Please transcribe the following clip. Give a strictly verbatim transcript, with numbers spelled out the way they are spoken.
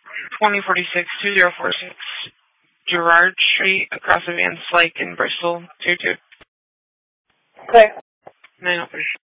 twenty forty-six, two zero four six Gerard Street, across the Van Slyke in Bristol, two two. Okay. nine oh three.